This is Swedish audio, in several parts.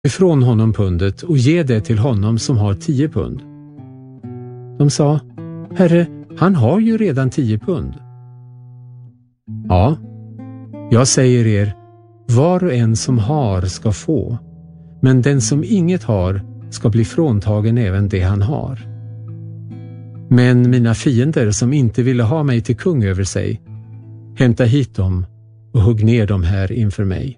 ifrån honom pundet och ge det till honom som har 10 pund. De sa, Herre, han har ju redan 10 pund. Ja, jag säger er, var och en som har ska få, men den som inget har ska bli fråntagen även det han har. Men mina fiender som inte ville ha mig till kung över sig, hämta hit dem och hugg ner dem här inför mig.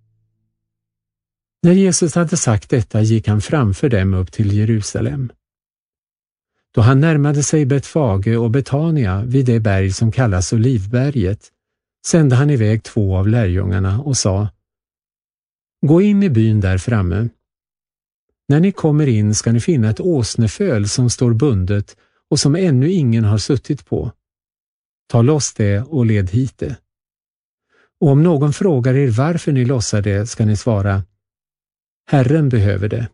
När Jesus hade sagt detta gick han framför dem upp till Jerusalem. Då han närmade sig Betfage och Betania vid det berg som kallas Olivberget, sände han iväg 2 av lärjungarna och sa, gå in i byn där framme. När ni kommer in ska ni finna ett åsneföl som står bundet och som ännu ingen har suttit på. Ta loss det och led hit det. Och om någon frågar er varför ni lossar det ska ni svara, Herren behöver det.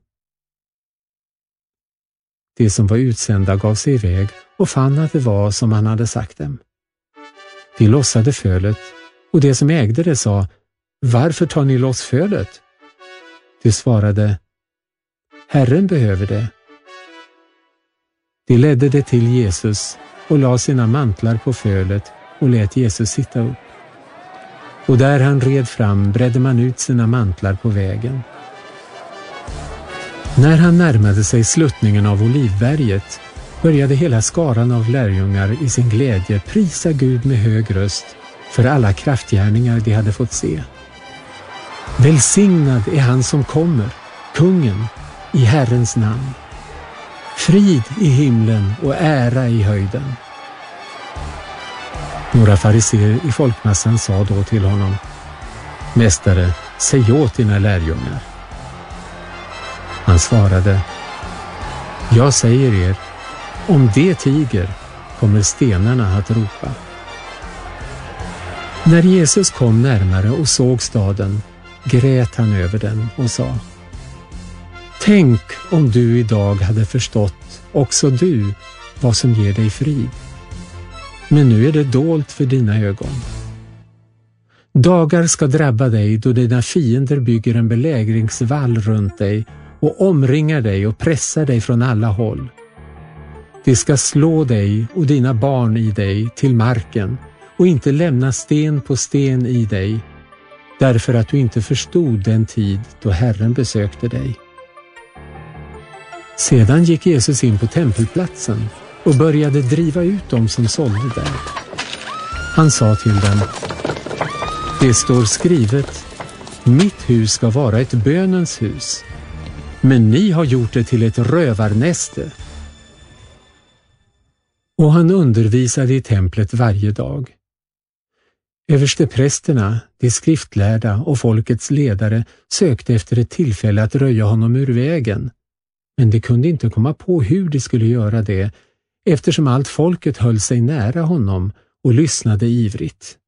De som var utsända gav sig iväg och fann att det var som han hade sagt dem. De lossade fölet och de som ägde det sa, varför tar ni loss fölet? De svarade, Herren behöver det. De ledde det till Jesus och la sina mantlar på fölet och lät Jesus sitta upp. Och där han red fram bredde man ut sina mantlar på vägen. När han närmade sig sluttningen av Olivberget började hela skaran av lärjungar i sin glädje prisa Gud med hög röst för alla kraftgärningar de hade fått se. Välsignad är han som kommer, kungen, i Herrens namn. Frid i himlen och ära i höjden. Några fariseer i folkmassan sa då till honom, Mästare, säg åt dina lärjungar. Han svarade, jag säger er, om det tiger kommer stenarna att ropa. När Jesus kom närmare och såg staden, grät han över den och sa, tänk om du idag hade förstått, också du, vad som ger dig frid. Men nu är det dolt för dina ögon. Dagar ska drabba dig då dina fiender bygger en belägringsvall runt dig och omringar dig och pressar dig från alla håll. De ska slå dig och dina barn i dig till marken och inte lämna sten på sten i dig, därför att du inte förstod den tid då Herren besökte dig. Sedan gick Jesus in på tempelplatsen och började driva ut dem som sålde där. Han sa till dem, det står skrivet, mitt hus ska vara ett bönens hus, men ni har gjort det till ett rövarnäste. Och han undervisade i templet varje dag. Översteprästerna, de skriftlärda och folkets ledare sökte efter ett tillfälle att röja honom ur vägen, men de kunde inte komma på hur de skulle göra det, eftersom allt folket höll sig nära honom och lyssnade ivrigt.